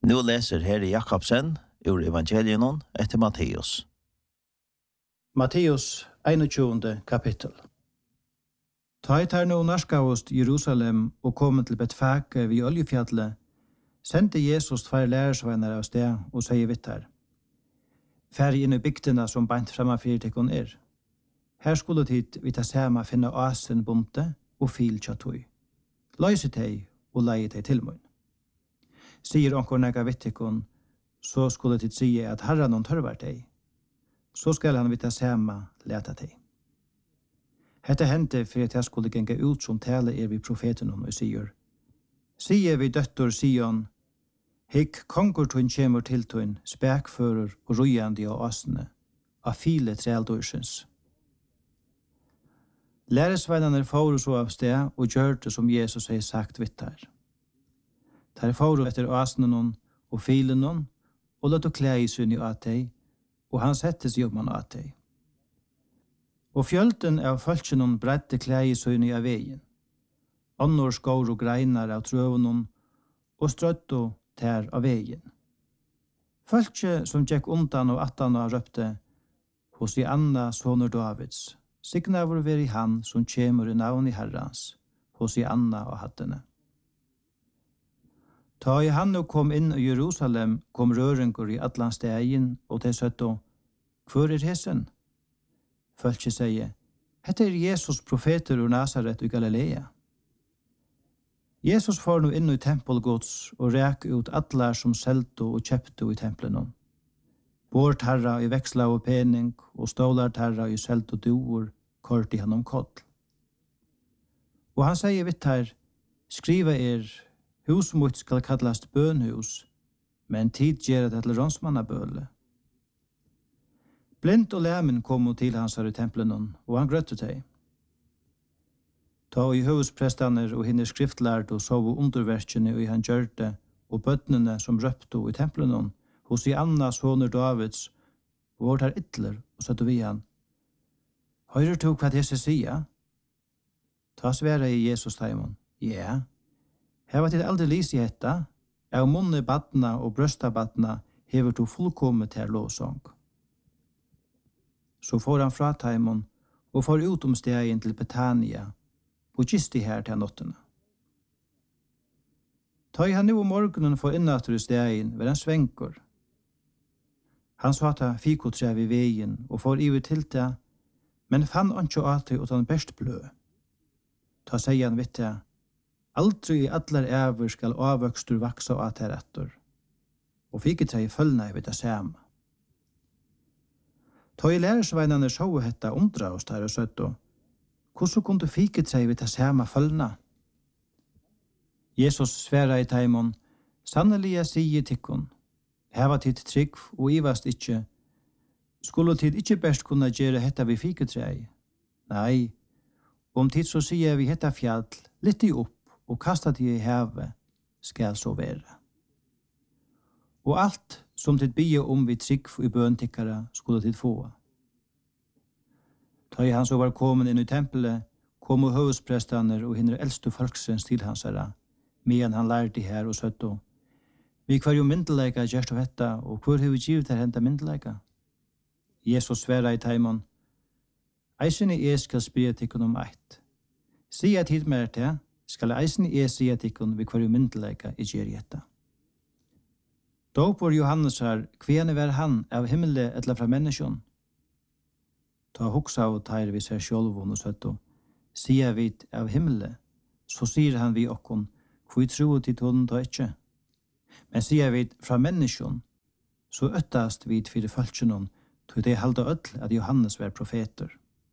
Nu läser Herre Jakobsen ur Evangelion etter Matteus. Matteus 21. kapittel. Ta tar nu narskavost Jerusalem og kom til Betfake vid Oljefjallet, sendte Jesus 2 lærersvenner av sted og sier vitt her. Fær inn i bygdene som bant fremmafyr til Her skulle tid vi ta sema finne asen bonte og fil tjatoi. Løyse teg og leie teg til mun. Sier onkur nega vittikon, så skulle tid sige at herran hon tørvar teg. Så skal han vita sema leta teg. Hette hente for at jeg skulle genge ut som tale vi profeten og sier. Sier vi døttor Sion, hikk kongur tun kjemur til tun, spekfører og rujandi av asene, av file treldorsens. Læresveinene får så av sted og gjør det som Jesus har sagt vitt her. Der får etter asenen og filen og låt å klæ i sunn i atei, og han settes jobben atei. Og fjølten av følsjen bredte klæ i sunn i av veien. Annor skår og greinar av trøven og strøtto ter av veien. Følsje som gikk undan og attan og røpte, hos i Anna sonur Davids, signa vår veri han som kjemur i navn i Herrans, hos i Anna og hattene. Ta i han og kom inn i Jerusalem, kom røringur i atlan stegin, og til søtto, hvor hesen? Følge sier, hette Jesus profeter ur Nazaret i Galilea. Jesus får nu inn i tempelgods og rek ut atlar som selto og kjepto i templen. Bort herra i veksla og pening, og stålar herra i selto doer, kort i han koll. Og han sier vitt her, skriva hus mot skal kallast bønhus, men tid gjør det til rånsmannabøle. Blind og læmen kom til hans her i templen, og han grøtte teg. Ta i huvudprestaner og hinner skriftlærd og sov underverkene og i han gjørte, og bøttene som røpte i templen, hos i Anna sonur Davids, og vårt her ytler, og satt vi han. Høyrer du hva Jesus sier? Ta svære i Jesus taimon. Ja. Her var til aldri lys i hetta, av munne badna og brøsta badna hever du fullkommet her lovsång. Så får han fra taimon og får ut stegen til Betania, og gisti her til nottene. Ta i han nu morgenen for innatur i stegen, ved han svenker. Han sa ta fikotræv i veien og får iver til det, men fann ikke at det utan best blø. Ta sier han vitt det, aldri i allar æver skal avvøkstur vaksa og at her etter, og fikotræv i følgna i vitt det samme. Ta i lærersveinane så hetta undra oss der og søtto, hvordan kunne fikotræv i det samme følgna? Jesus sværa i taimon, sannelig jeg sier tikkun, heva tid trygg og ivast ikkje, skulle tid ikkje best kunna gjere hetta vi fikotræv? Nei, om tid så sier vi hetta fjall, litt i opp, og kasta det i havet, skal så være. Og alt som tid bie vi trygg i bøntikkara, skulle tid få. Ta i han så var kommet inn i tempelet, kom og høvesprestaner og hinner eldste folksens til hans herra, medan han lærte her og søtto. Vi kvar jo myndeleika gjerst av hetta, og hvor har vi givet her henta myndeleika? Jesus sværa i taimon, eisen i skal spira tikkun om eit. Sia tid mer til, skal eisen i sia tikkun vi kvar jo myndeleika i gjerjetta. Dåpor Johannes her, kvene var han av himmelen etla fra menneskjon? Ta hoksa av teir vi ser sjolvun og søtto. Sia vid av himmelen, så sier han vi okkon, hvor tro til tonen ta ikkje. Men sier vi fra menneskjon, så øttast vi fyrir falskjonon, tog det halda öll at Johannes var profeter.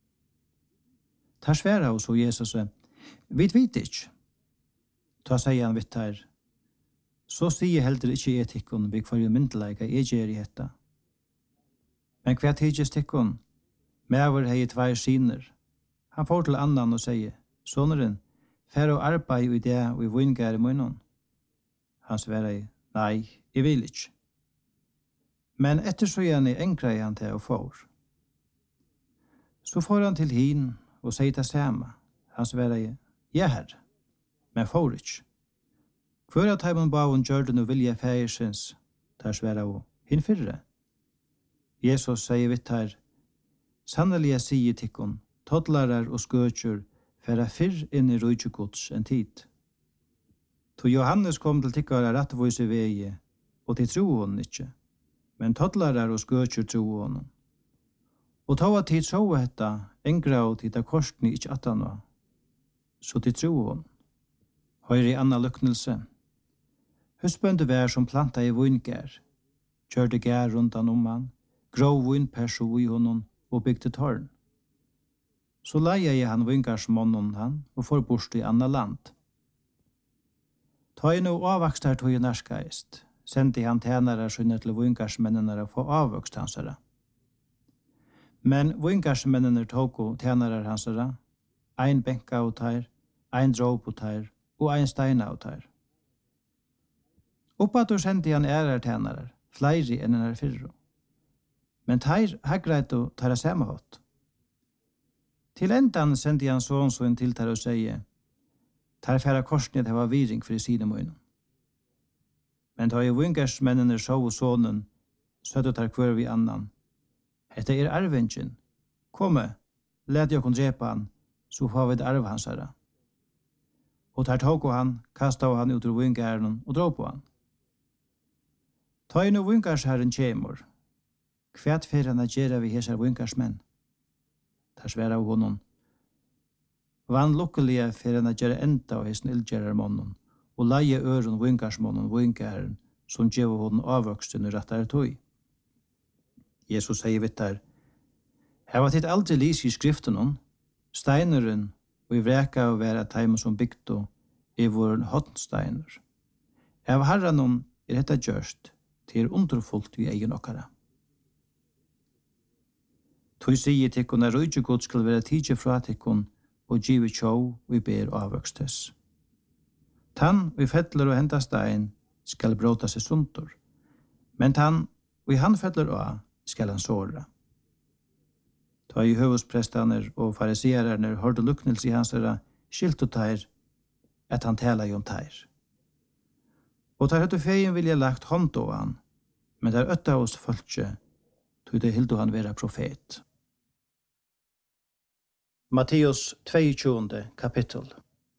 Ta sværa hos Jesus, vi vet ikkje. Ta sier han vitt her, så sier heller ikkje etikkon vi kvar jo myndeleika gjer i hetta. Men hva tidjes tikkon? Mever hei 2 siner. Han får til annan og sier, soneren, fær og arbeid i det og i vingær i munnen. Han svarer, nei, jeg vil ikke. Men etter så gjerne enkra han til å får. Så får han til hin og sier det samme. Han svarer, ja herre, men får ikke. Hver av teimen baun gjør nu vilja fægersins, tar sværa og hinn fyrre. Jesus sier vitt her, sannelig jeg sier tikkun, toddlarar og skøtjur færa fyrr inn i rujtjugods enn tid. To Johannes kom til tikkara rattvise vegi, og til tro hon ikkje, men toddlarar og skøtjur tro hon. Og ta at tid så hetta, engra og tid av korsni ikkje atana, så til tro hon. Høyre i anna luknelse. Husbøndu vær som planta i vingær, kjørte gær rundan om han, grov vinperso i honom og bygde tårn. Så leia jeg han vingarsmånen han og får bort i anna land. Ta i no avvakstar tog i narskaist, sendte han tænare skynne til vingarsmennene få avvokst hansara. Men vingarsmennene tog tænare hansara, ein benka av tær, ein drog på tær og ein steina av tær. Oppatur sendte han ærar tænare, flere enn enn fyrro. Men tær hagreit og tær samme hatt. Til endan sendte han sånn til tær og sier, tær færa korsni at hava viring for i sine møyne. Men ta i vingarsmennene så og sånen, søtte tær kvør vi annan. Hetta arvingen. Komme, let jeg kun drepa han, så får vi det arv hans herre. Og tær tog han, kastet han ut ur vingaren og dro på han. Ta i no vingarsherren kjemur. Kvært fyrir han at gjerra vi hesar vingarsmenn. Tær sværa av honom. Vann lukkelige fyrir han at gjerra enda av hesen ildgjerrarmånen, og leie øren vingarsmånen vingaren, som djev honom avvoksten i rattar tøy. Jesus sier vittar, her var titt aldri lys i skriften steineren og i vreka av være teimen som bygdo i våren hotsteiner. Av herranom detta gjørst til underfullt i egen okkara. Tøy sier tikkun at rujtjegod skal være tidje fra tikkun og givet tjov og i ber avvøkstes. Tann og i fettler og henta stein skal bråta seg suntur, men tann og i han fettler og skal han såra. Ta i høvesprestaner og fariseererne hørte luknelse i hans skilt og teir, at han tala i om teir. Og tar høtte feien vilja lagt hånd av han, men der øtta hos folkje, tog det hildo han vera profet. Matteus 22. kapittel.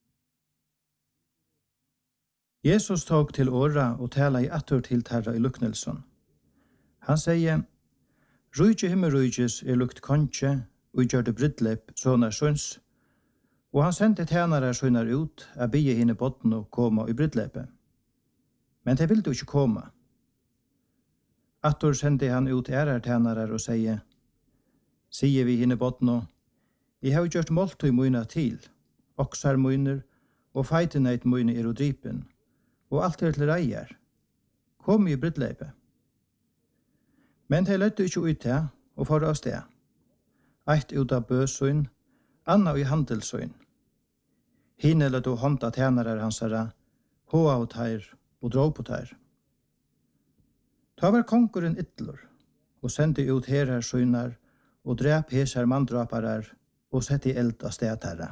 Jesus tog til åra og tala i attur til terra i luknelsen. Han sier, Rujtje himmelrujtjes lukt kontje, og gjør det brydlepp sånne søns, og han sendte tænare sønner ut, a bie hine botten og koma i brydleppet. Men de ville ikke komme. Attor sendte han ut ærar tænare og sier vi hine botten og, I har gjort måltøy møyna til, oksar møyner, og feiteneit møyne og drypen, og alt til reier. Kom i brydleppet. Men de løtte ikke ut til, og for oss det. Eit ut av bøsøyn, anna i handelsøyn. Hine løtte hånda tænarer hansara, hoa og teir, og drog på teir. Ta var konkurren ytlor, og sendte ut herar søynar, og drep hesar mandraparar, og sette i eld av stedterra.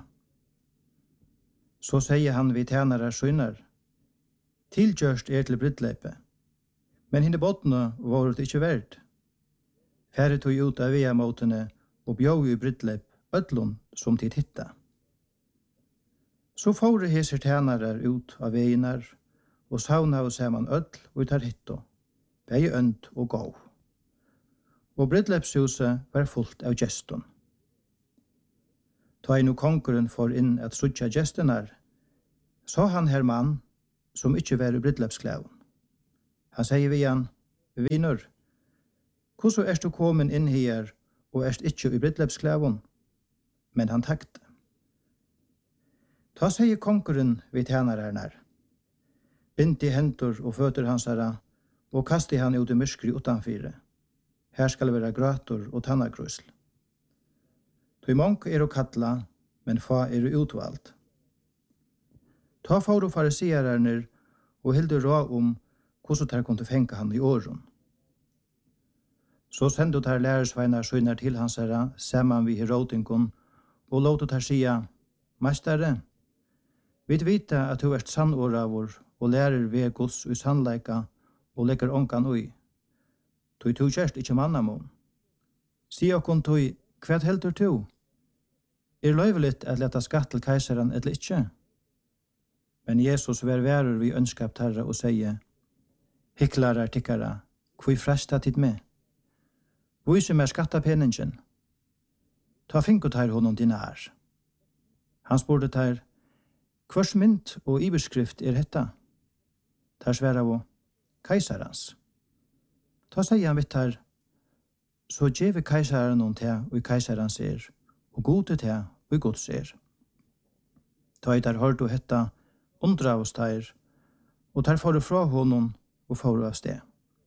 Så sier han vi tænarer søynar, tilgjørst til brydleipet, men hine bottene var det ikke verd. Færre tog ut av veamotene og bjøg i brydleip ødlom som tid hitta. Så fåre heser tænarer ut av veinar, og sauna og saman ødl og tar hitto, vei ønd og gå. Og brydleipshuset var fullt av geston. Ta inn og konkurren for inn at sutja gestenar, så han her mann som ikkje var i brydleipsklæven. Han sier vi han, vinur, hvordan du kommet inn her og ikkje i brydleipsklæven? Men han takte. Ta sier konkurren vi tænarerne. Bind i hendur og føtter hans herra, og kaste han ut i myskri utanfyre. Her skal være grøtur og tannagrusl. Tøy monk å kalla, men fa utvalgt. Ta for og fariseererne og hilde råd hvordan de kunne fenke han i åren. Så sendte de lærersveinar søgner til hans herra, saman vi Herodingon, og låt de sia, Meistere, vi vita at du sann åravur og lærer ved Guds i sannleika og legger ångan ui. Tui tu kjerst ikkje mannamon. Si okkon tui, hva heldur tu? Løyveligt at leta skatt til keisaren eller ikkje? Men Jesus verur vi ønskap tarra og sier, Hiklarar tikkara, kvui fresta tid med? Vise mer skattapeningen. Ta finko tar honom dinar. Han spurte tar, hvers mynt og iverskrift hetta? Tar sværa av keisarans. Ta sier han vitt tar, så djeve keisaren hon te og keisarans og gode te og gods Ta i tar hørte og hetta, undra oss tar, og tar for fra honom og for av sted.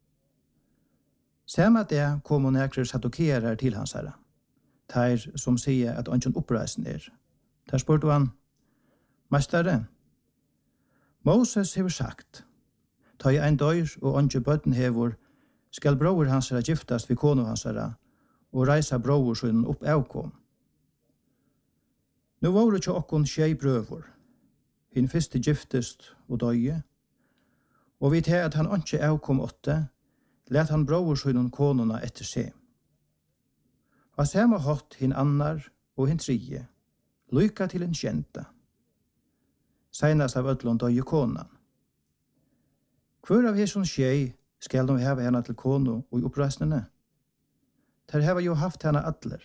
Samme det kom og nekrer sadokerer til hans herre. Tar som sier at ønsken oppreisen Der spurte han, Mestare, Moses hever sagt, ta i ein døyr og ønske bøtten hever, skal bror hans herre giftast vi konu hans herre, og reisa bror sin opp avkom. Nå var det ikke okkon skjei brøver. Hinn fyrste giftest og døye, og vi til at han ønske avkom åtte, let han bror sin konuna etter seg. Og samme hatt hinn annar og hinn tredje, lykka til en kjenta. Seinast av ödlon døye konan. Hver av hesson skjei skal de heva henne til kono og i oppreisnene? Der heva jo haft henne atler.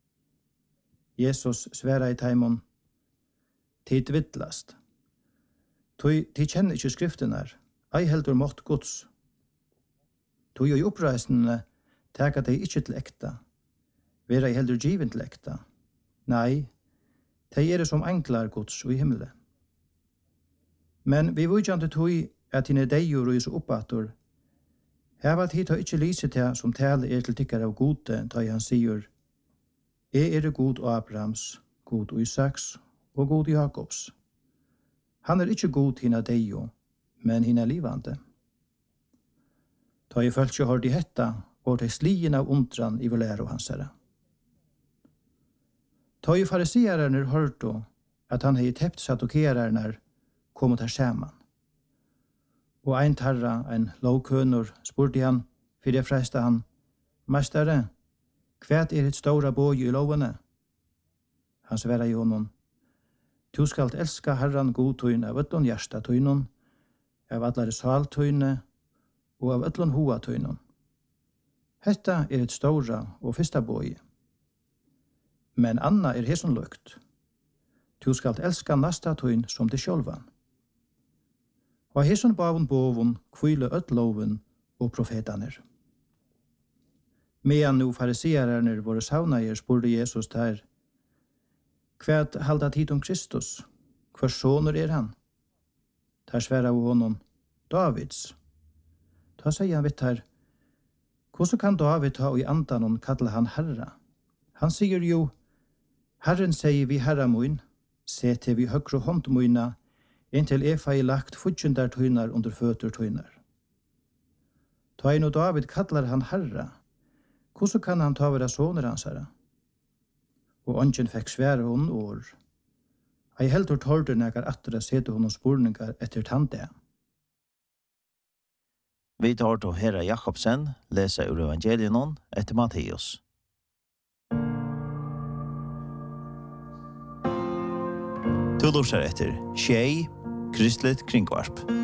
Jesus sværa i taimon, tid vittlast. De kjenner ikke skriftenar, ei heldur mått gods. Tog i oppreisnene teka de ikke til ekta, vera i heldur given til ekta. Nei, de som enklar gods og i himmelen. Men vi vujjande tog at henne deir og is oppator, heva tid har ikkje lyse til som tale til tikkar av gode, da han sier, god Abrahams, god Isaks og god Jakobs. Han ikkje god hina deio, men hina livande. Da jeg følte hørte i hetta, og til slien av undran i volæro hans herre. Da jeg farisiererne hørte at han hei tept sadokererne kom til saman. Og ein tarra, ein lovkønur, spurte han, for jeg fresta han, Mestare, hva hitt stora bøy i lovene? Han sværa i honom, Du skalt elska Herran godtøyne av öllon hjertatøynon, av allare saltøyne og av öllon hoatøynon. Hetta hitt stora og fyrsta bøy. Men anna hesson løgt. Du skalt elska nasta tøyn som det sjølvan. Og hesson bavun bovun kvile öll loven og profetaner. Medan nu farisierarner våre saunager spurte Jesus der, Hva halda tid om Kristus? Hva soner han? Der sværa av honom, Davids. Da sier han vitt her, hvordan kan David ta i andanon kalla han Herra? Han sier jo, Herren sier vi Herra moin, se til vi høgre hånd moina, inntil Efa i lagt fudjundar tøynar under føtur tøynar. Ta i no David kallar han Herra, hvordan kan han ta vera soner hans herra? Og ongen fekk svære hon år. Ei heldur tårder nekar atter a sete honom spurningar etter tante. Vi tar til Herra Jakobsen, lesa ur evangelien etter Matteus. Du lurer etter Tjei, Kristelig Kringvarp.